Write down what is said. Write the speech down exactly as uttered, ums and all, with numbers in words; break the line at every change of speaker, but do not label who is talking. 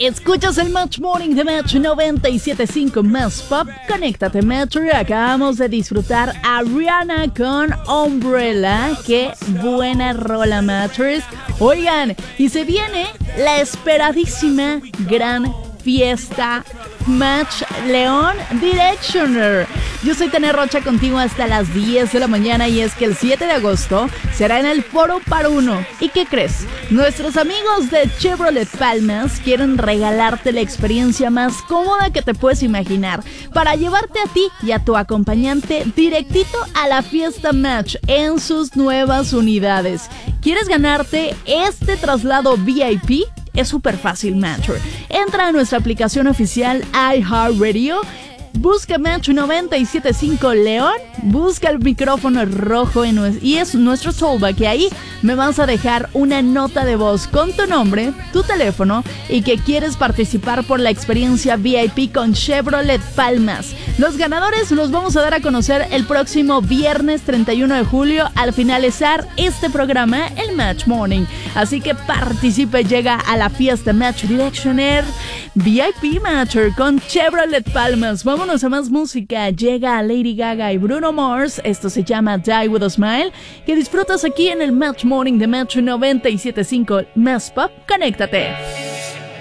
Escuchas el Match Morning de Metro noventa y siete punto cinco más Pop. Conéctate, Metro. Acabamos de disfrutar a Rihanna con Umbrella. Qué buena rola, Matchers. Oigan, y se viene la esperadísima gran fiesta Match León Directioner. Yo soy Tania Rocha, contigo hasta las diez de la mañana, y es que el siete de agosto será en el Foro Par Uno. ¿Y qué crees? Nuestros amigos de Chevrolet Palmas quieren regalarte la experiencia más cómoda que te puedes imaginar para llevarte a ti y a tu acompañante directito a la fiesta Match en sus nuevas unidades. ¿Quieres ganarte este traslado V I P? Es súper fácil, Matcher. Entra a nuestra aplicación oficial iHeartRadio, busca Match noventa y siete punto cinco León, busca el micrófono rojo en nuestro, y es nuestro tollback, y ahí me vas a dejar una nota de voz con tu nombre, tu teléfono y que quieres participar por la experiencia V I P con Chevrolet Palmas. Los ganadores los vamos a dar a conocer el próximo viernes treinta y uno de julio al finalizar este programa, el Match Morning. Así que participe, llega a la fiesta Match Directioner V I P Matcher con Chevrolet Palmas. Vámonos a más música. Llega Lady Gaga y Bruno Mars. Esto se llama Die With A Smile, que disfrutas aquí en el Match Morning de Match noventa y siete punto cinco más Pop. Conéctate.